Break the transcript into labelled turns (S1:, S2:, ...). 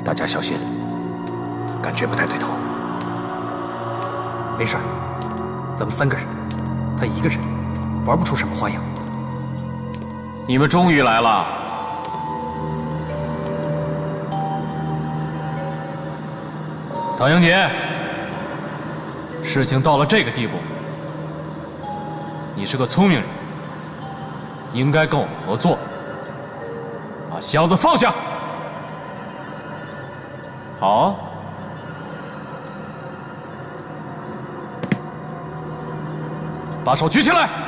S1: 大家小心，感觉不太对头。
S2: 没事，咱们3个人，他1个人玩不出什么花样。
S3: 你们终于来了。唐英杰，事情到了这个地步，你是个聪明人，应该跟我们合作，把箱子放下。好。把手举起来。